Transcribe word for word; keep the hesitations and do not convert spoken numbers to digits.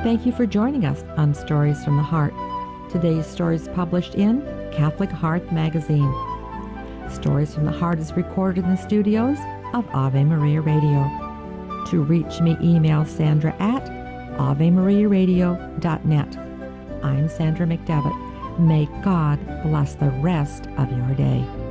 Thank you for joining us on Stories from the Heart. Today's story is published in Catholic Heart magazine. Stories from the Heart is recorded in the studios of Ave Maria Radio. To reach me, email Sandra at ave maria radio dot net. I'm Sandra McDevitt. May God bless the rest of your day.